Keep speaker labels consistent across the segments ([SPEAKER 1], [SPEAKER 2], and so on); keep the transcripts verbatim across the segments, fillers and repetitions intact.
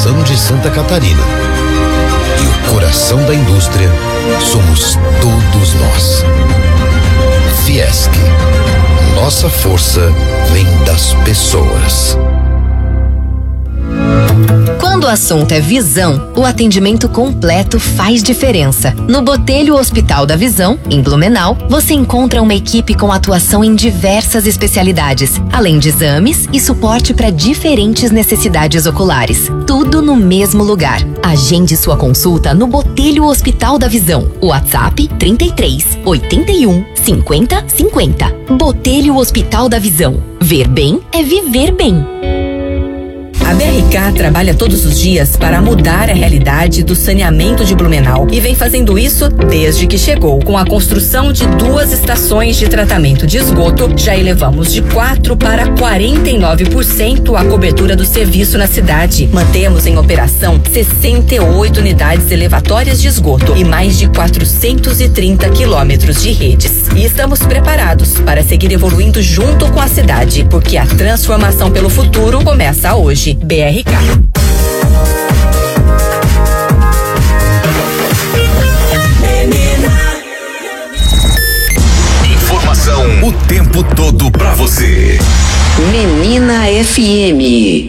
[SPEAKER 1] coração de Santa Catarina. E o coração da indústria somos todos nós. Fiesc. Nossa força vem das pessoas.
[SPEAKER 2] Quando o assunto é visão, o atendimento completo faz diferença. No Botelho Hospital da Visão, em Blumenau, você encontra uma equipe com atuação em diversas especialidades, além de exames e suporte para diferentes necessidades oculares. Tudo no mesmo lugar. Agende sua consulta no Botelho Hospital da Visão. WhatsApp trinta e três, oitenta e um, cinquenta, cinquenta. Botelho Hospital da Visão. Ver bem é viver bem.
[SPEAKER 3] A B R K trabalha todos os dias para mudar a realidade do saneamento de Blumenau e vem fazendo isso desde que chegou. Com a construção de duas estações de tratamento de esgoto, já elevamos de quatro para quarenta e nove por cento a cobertura do serviço na cidade. Mantemos em operação sessenta e oito unidades elevatórias de esgoto e mais de quatrocentos e trinta quilômetros de redes. E estamos preparados para seguir evoluindo junto com a cidade, porque a transformação pelo futuro começa hoje. B R K.
[SPEAKER 4] Informação o tempo todo pra você.
[SPEAKER 5] Menina F M.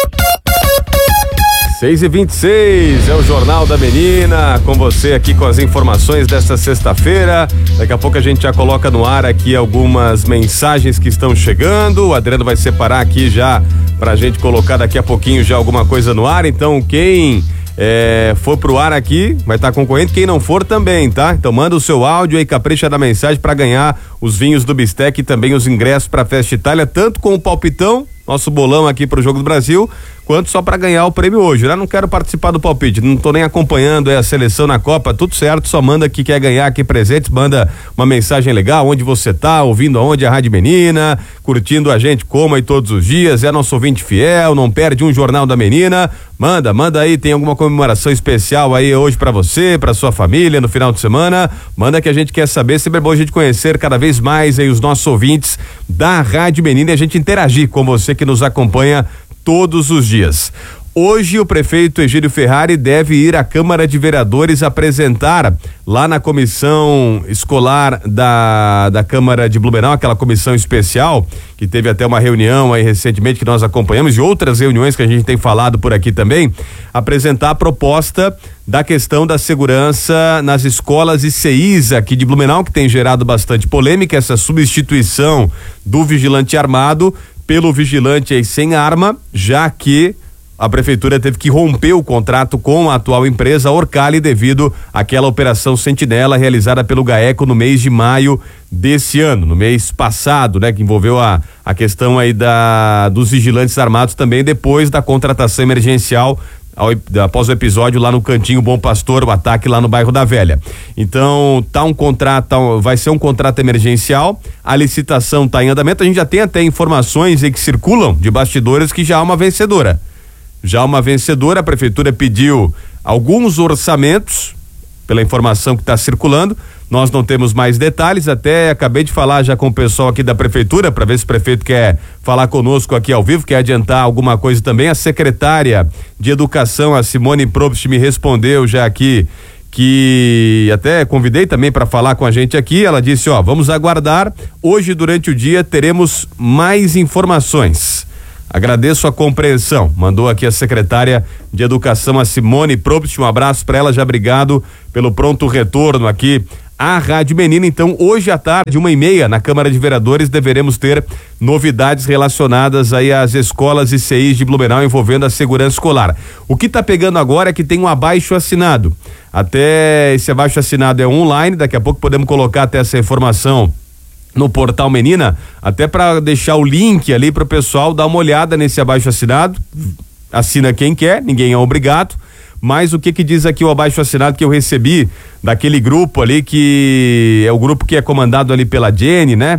[SPEAKER 6] seis e vinte e seis, é o Jornal da Menina, com você aqui com as informações desta sexta-feira. Daqui a pouco a gente já coloca no ar aqui algumas mensagens que estão chegando. O Adriano vai separar aqui já pra gente colocar daqui a pouquinho já alguma coisa no ar. Então quem é, for pro ar aqui vai estar concorrendo, quem não for também, tá? Então manda o seu áudio aí, capricha da mensagem pra ganhar os vinhos do Bistec e também os ingressos pra Festa Itália, tanto com o palpitão, nosso bolão aqui pro Jogo do Brasil, quanto só para ganhar o prêmio hoje. Eu não quero participar do palpite, não tô nem acompanhando é, a seleção na Copa, tudo certo, só manda que quer ganhar aqui presentes, manda uma mensagem legal, onde você tá, ouvindo aonde a Rádio Menina, curtindo a gente como aí todos os dias, é nosso ouvinte fiel, não perde um Jornal da Menina, manda, manda aí, tem alguma comemoração especial aí hoje para você, para sua família, no final de semana, manda que a gente quer saber, sempre é bom a gente conhecer cada vez mais aí os nossos ouvintes da Rádio Menina e a gente interagir com você que nos acompanha todos os dias. Hoje o prefeito Egídio Ferrari deve ir à Câmara de Vereadores apresentar lá na comissão escolar da, da Câmara de Blumenau, aquela comissão especial que teve até uma reunião aí recentemente que nós acompanhamos e outras reuniões que a gente tem falado por aqui também, apresentar a proposta da questão da segurança nas escolas e C I S aqui de Blumenau, que tem gerado bastante polêmica, essa substituição do vigilante armado pelo vigilante aí sem arma, já que a prefeitura teve que romper o contrato com a atual empresa Orcali devido àquela operação Sentinela realizada pelo GAECO no mês de maio desse ano, no mês passado, né, que envolveu a, a questão aí da, dos vigilantes armados também depois da contratação emergencial Ao, após o episódio lá no Cantinho Bom Pastor, o ataque lá no bairro da Velha. Então, tá um contrato, vai ser um contrato emergencial, a licitação tá em andamento, a gente já tem até informações aí que circulam de bastidores que já há uma vencedora. Já há uma vencedora, a prefeitura pediu alguns orçamentos, pela informação que está circulando, nós não temos mais detalhes, até acabei de falar já com o pessoal aqui da prefeitura, para ver se o prefeito quer falar conosco aqui ao vivo, quer adiantar alguma coisa também. A secretária de Educação, a Simone Probst, me respondeu já aqui, que até convidei também para falar com a gente aqui, ela disse, ó, vamos aguardar, hoje durante o dia teremos mais informações. Agradeço a compreensão, mandou aqui a secretária de Educação, a Simone Probst, um abraço para ela, já obrigado pelo pronto retorno aqui à Rádio Menina. Então, hoje à tarde, uma e meia, na Câmara de Vereadores, deveremos ter novidades relacionadas aí às escolas e C Is de Blumenau envolvendo a segurança escolar. O que tá pegando agora é que tem um abaixo assinado, até esse abaixo assinado é online, daqui a pouco podemos colocar até essa informação no portal Menina, até para deixar o link ali para o pessoal dar uma olhada nesse abaixo assinado. Assina quem quer, ninguém é obrigado, mas o que que diz aqui o abaixo assinado que eu recebi daquele grupo ali, que é o grupo que é comandado ali pela Jenny, né?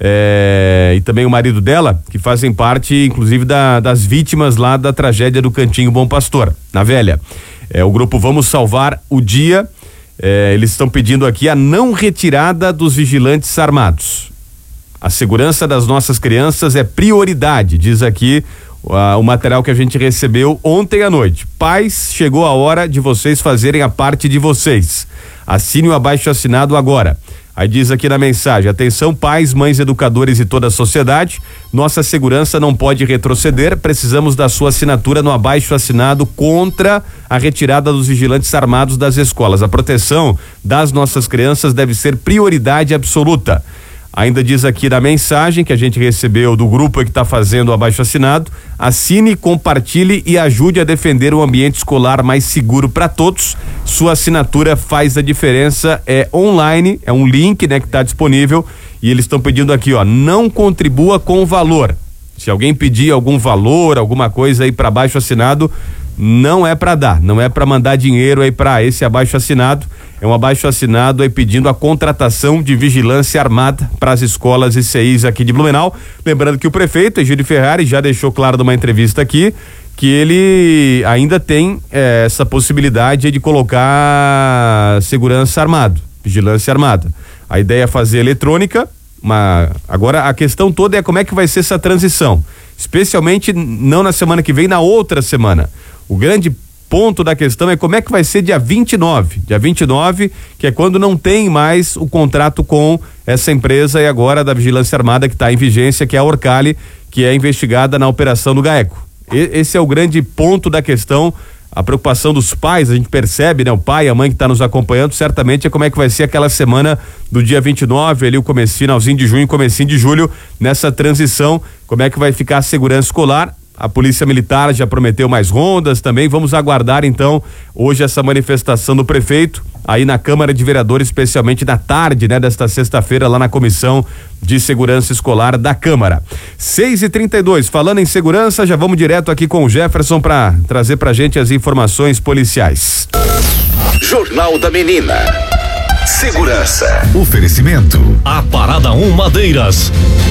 [SPEAKER 6] É, e também o marido dela, que fazem parte inclusive da, das vítimas lá da tragédia do Cantinho Bom Pastor, na Velha. É o grupo Vamos Salvar o Dia. É, eles estão pedindo aqui a não retirada dos vigilantes armados. A segurança das nossas crianças é prioridade, diz aqui o material que a gente recebeu ontem à noite. Pais, chegou a hora de vocês fazerem a parte de vocês. Assine o abaixo assinado agora. Aí diz aqui na mensagem: atenção pais, mães, educadores e toda a sociedade, nossa segurança não pode retroceder, precisamos da sua assinatura no abaixo assinado contra a retirada dos vigilantes armados das escolas. A proteção das nossas crianças deve ser prioridade absoluta. Ainda diz aqui na mensagem que a gente recebeu do grupo que está fazendo o abaixo assinado: assine, compartilhe e ajude a defender um ambiente escolar mais seguro para todos. Sua assinatura faz a diferença, é online, é um link, né, que está disponível, e eles estão pedindo aqui, ó, não contribua com valor. Se alguém pedir algum valor, alguma coisa aí para abaixo assinado, não é para dar, não é para mandar dinheiro aí para esse abaixo assinado. É um abaixo assinado aí pedindo a contratação de vigilância armada para as escolas e C Is aqui de Blumenau. Lembrando que o prefeito, Egídio Ferrari, já deixou claro numa entrevista aqui que ele ainda tem eh, essa possibilidade de colocar segurança armado, vigilância armada. A ideia é fazer eletrônica, mas agora a questão toda é como é que vai ser essa transição, especialmente não na semana que vem, na outra semana. O grande ponto da questão é como é que vai ser dia vinte e nove, dia vinte e nove, que é quando não tem mais o contrato com essa empresa e agora da Vigilância Armada que está em vigência, que é a Orcali, que é investigada na operação do GAECO. E, esse é o grande ponto da questão. A preocupação dos pais, a gente percebe, né? O pai, a mãe que está nos acompanhando, certamente é como é que vai ser aquela semana do dia vinte e nove, ali o comecinho, finalzinho de junho, comecinho de julho, nessa transição, como é que vai ficar a segurança escolar. A Polícia Militar já prometeu mais rondas também. Vamos aguardar então hoje essa manifestação do prefeito aí na Câmara de Vereadores, especialmente na tarde, né, desta sexta-feira, lá na Comissão de Segurança Escolar da Câmara. seis e trinta e dois, falando em segurança, já vamos direto aqui com o Jefferson para trazer pra gente as informações policiais.
[SPEAKER 4] Jornal da Menina. Segurança.
[SPEAKER 7] Oferecimento. A Parada um Madeiras.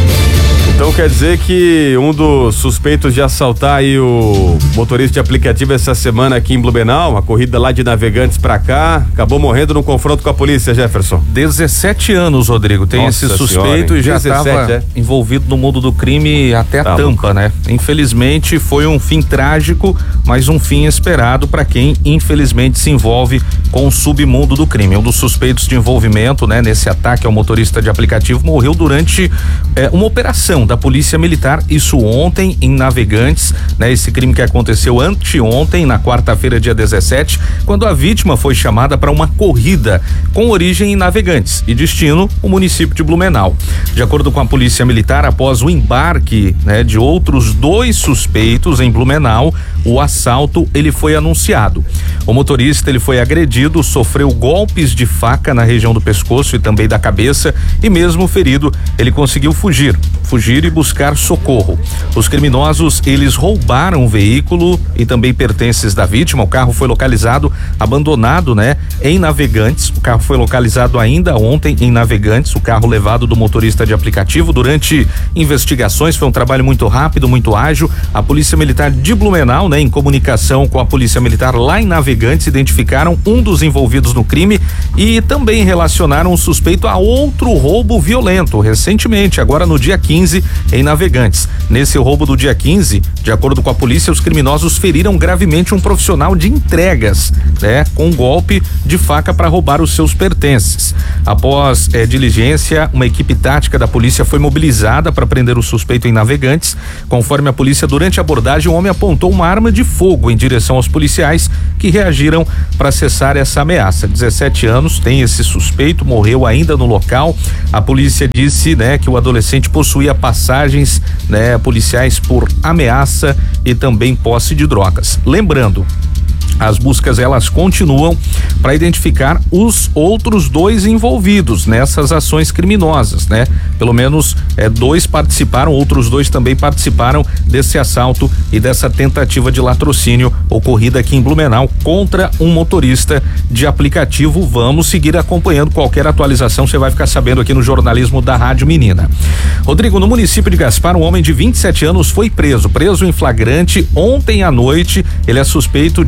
[SPEAKER 6] Então quer dizer que um dos suspeitos de assaltar aí o motorista de aplicativo essa semana aqui em Blumenau, a corrida lá de Navegantes pra cá, acabou morrendo no confronto com a polícia, Jefferson.
[SPEAKER 8] dezessete anos, Rodrigo, tem Nossa esse suspeito senhora, e já estava é? envolvido no mundo do crime até a tá tampa, louco. né? Infelizmente foi um fim trágico, mas um fim esperado para quem infelizmente se envolve com o submundo do crime. Um dos suspeitos de envolvimento, né, nesse ataque ao motorista de aplicativo morreu durante é, uma operação da Polícia Militar, isso ontem em Navegantes, né? Esse crime que aconteceu anteontem, na quarta-feira, dia dezessete, quando a vítima foi chamada para uma corrida com origem em Navegantes e destino o município de Blumenau. De acordo com a Polícia Militar, após o embarque, né, de outros dois suspeitos em Blumenau, o assalto ele foi anunciado. O motorista ele foi agredido, sofreu golpes de faca na região do pescoço e também da cabeça, e mesmo ferido, ele conseguiu fugir, fugir e buscar socorro. Os criminosos, eles roubaram o veículo e também pertences da vítima. O carro foi localizado abandonado, né, em Navegantes. O carro foi localizado ainda ontem em Navegantes, o carro levado do motorista de aplicativo. Durante investigações, foi um trabalho muito rápido, muito ágil. A Polícia Militar de Blumenau, né, em comunicação com a Polícia Militar lá em Navegantes, identificaram um dos envolvidos no crime e também relacionaram o suspeito a outro roubo violento recentemente, agora no dia quinze, em Navegantes. Nesse roubo do dia quinze, de acordo com a polícia, os criminosos feriram gravemente um profissional de entregas, né, com um golpe de faca para roubar os seus pertences. Após eh, diligência, uma equipe tática da polícia foi mobilizada para prender o suspeito em Navegantes. Conforme a polícia, durante a abordagem, o homem apontou uma arma de fogo em direção aos policiais, que reagiram para cessar essa ameaça. dezessete anos, tem esse suspeito, morreu ainda no local. A polícia disse, né, que o adolescente possuía passagens, né, policiais por ameaça e também posse de drogas. Lembrando, as buscas elas continuam para identificar os outros dois envolvidos nessas ações criminosas, né? Pelo menos é, dois participaram, outros dois também participaram desse assalto e dessa tentativa de latrocínio ocorrida aqui em Blumenau contra um motorista de aplicativo. Vamos seguir acompanhando, qualquer atualização você vai ficar sabendo aqui no jornalismo da Rádio Menina. Rodrigo, no município de Gaspar, um homem de vinte e sete anos foi preso, preso em flagrante ontem à noite. Ele é suspeito de dois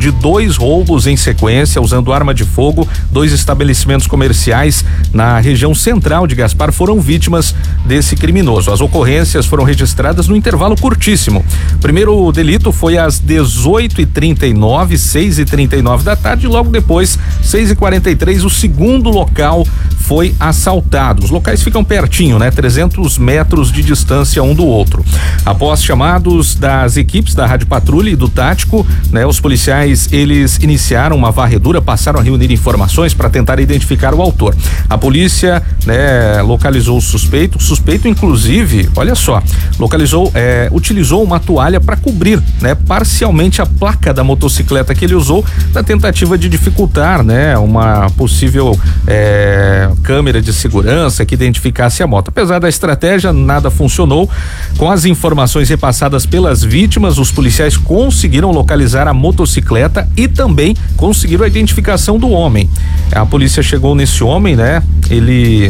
[SPEAKER 8] dois roubos em sequência, usando arma de fogo. Dois estabelecimentos comerciais na região central de Gaspar foram vítimas desse criminoso. As ocorrências foram registradas no intervalo curtíssimo. O primeiro delito foi às dezoito e trinta e nove, seis e trinta e nove da tarde, e logo depois, seis e quarenta e três, o segundo local foi assaltado. Os locais ficam pertinho, né? trezentos metros de distância um do outro. Após chamados das equipes da Rádio Patrulha e do Tático, né? Os policiais, eles iniciaram uma varredura, passaram a reunir informações para tentar identificar o autor. A polícia, né? Localizou o suspeito, o suspeito inclusive, olha só, localizou, é, utilizou uma toalha para cobrir, né? Parcialmente a placa da motocicleta que ele usou, na tentativa de dificultar, né? Uma possível é, câmera de segurança que identificasse a moto. Apesar da estratégia, nada funcionou. Com as informações repassadas pelas vítimas, os policiais conseguiram localizar a motocicleta e também conseguiram a identificação do homem. A polícia chegou nesse homem, né? Ele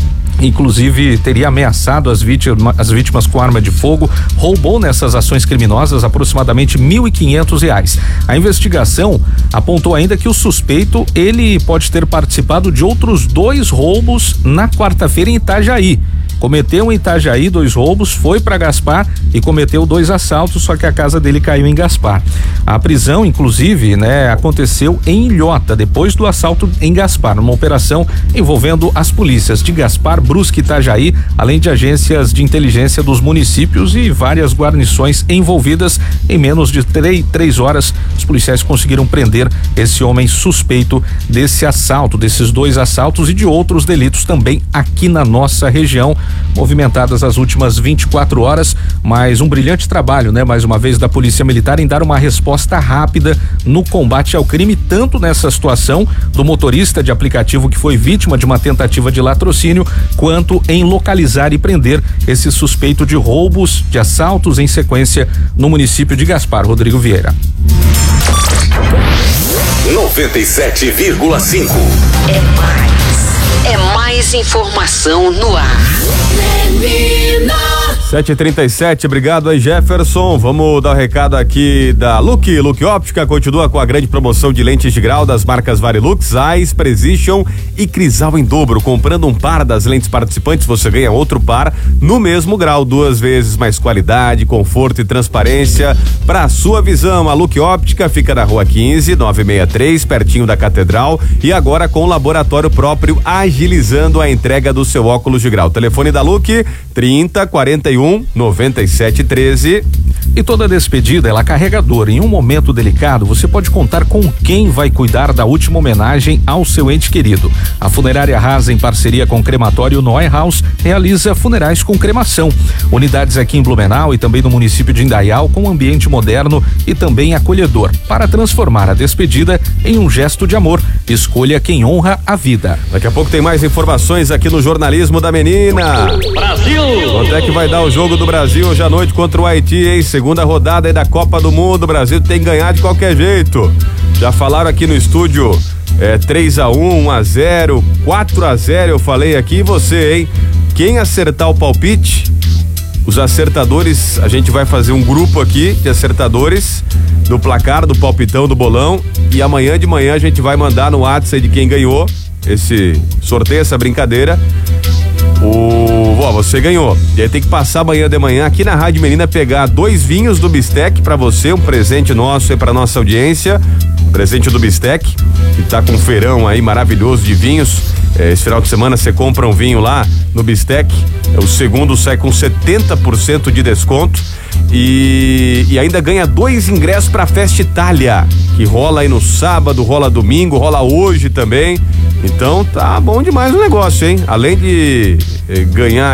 [SPEAKER 8] inclusive teria ameaçado as vítimas, as vítimas com arma de fogo, roubou nessas ações criminosas aproximadamente mil e quinhentos reais. A investigação apontou ainda que o suspeito, ele pode ter participado de outros dois roubos na quarta-feira em Itajaí. Cometeu em Itajaí dois roubos, foi para Gaspar e cometeu dois assaltos, só que a casa dele caiu em Gaspar. A prisão, inclusive, né, aconteceu em Ilhota, depois do assalto em Gaspar, numa operação envolvendo as polícias de Gaspar, Brusque e Itajaí, além de agências de inteligência dos municípios e várias guarnições envolvidas. Em menos de três, três horas, os policiais conseguiram prender esse homem suspeito desse assalto, desses dois assaltos e de outros delitos também aqui na nossa região, movimentadas as últimas vinte e quatro horas, mas um brilhante trabalho, né? Mais uma vez da Polícia Militar em dar uma resposta rápida no combate ao crime, tanto nessa situação do motorista de aplicativo que foi vítima de uma tentativa de latrocínio, quanto em localizar e prender esse suspeito de roubos, de assaltos em sequência no município de Gaspar. Rodrigo Vieira.
[SPEAKER 4] noventa e sete vírgula cinco.
[SPEAKER 5] É mais. É mais informação no ar. Menina.
[SPEAKER 6] sete e trinta e sete, obrigado aí, Jefferson. Vamos dar o um recado aqui da Look. Look Óptica continua com a grande promoção de lentes de grau das marcas Varilux, Zeiss, Precision e Crisal em dobro. Comprando um par das lentes participantes, você ganha outro par no mesmo grau, duas vezes mais qualidade, conforto e transparência para a sua visão. A Look Óptica fica na rua quinze, novecentos e sessenta e três, pertinho da Catedral, e agora com laboratório próprio, agilizando a entrega do seu óculos de grau. Telefone da Look, trinta, quarenta e um, noventa e sete, treze.
[SPEAKER 8] E toda despedida, ela carrega dor. Em um momento delicado, você pode contar com quem vai cuidar da última homenagem ao seu ente querido. A Funerária Rasa, em parceria com o Crematório Noé House, realiza funerais com cremação. Unidades aqui em Blumenau e também no município de Indaial, com um ambiente moderno e também acolhedor, para transformar a despedida em um gesto de amor. Escolha quem honra a vida.
[SPEAKER 6] Daqui a pouco tem mais informações aqui no Jornalismo da Menina.
[SPEAKER 9] Brasil!
[SPEAKER 6] Quanto é que vai dar o jogo do Brasil hoje à noite contra o Haiti, hein? Segunda rodada aí da Copa do Mundo, o Brasil tem que ganhar de qualquer jeito. Já falaram aqui no estúdio, é, três a um, um a zero, quatro a zero, eu falei aqui, e você, hein? Quem acertar o palpite, os acertadores, a gente vai fazer um grupo aqui de acertadores do placar, do palpitão, do bolão, e amanhã de manhã a gente vai mandar no WhatsApp de quem ganhou esse sorteio, essa brincadeira. O, ó, você ganhou. E aí tem que passar amanhã de manhã aqui na Rádio Menina, pegar dois vinhos do Bistec pra você, um presente nosso aí pra nossa audiência, presente do Bistec, que tá com um feirão aí maravilhoso de vinhos. É, esse final de semana você compra um vinho lá no Bistec, o segundo sai com setenta por cento de desconto. E, e ainda ganha dois ingressos pra Festa Itália, que rola aí no sábado, rola domingo, rola hoje também. Então tá bom demais o negócio, hein? Além de eh, ganhar